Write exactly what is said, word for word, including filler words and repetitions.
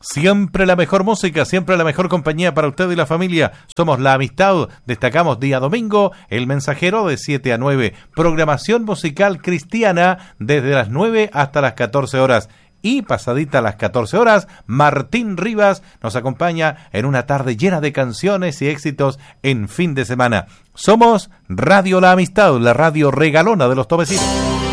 Siempre la mejor música, siempre la mejor compañía para usted y la familia. Somos La Amistad, destacamos día domingo, El Mensajero de siete a nueve. Programación musical cristiana desde las nueve hasta las catorce horas. Y pasadita las catorce horas, Martín Rivas nos acompaña en una tarde llena de canciones y éxitos en fin de semana. Somos Radio La Amistad, la radio regalona de los Tomecinos.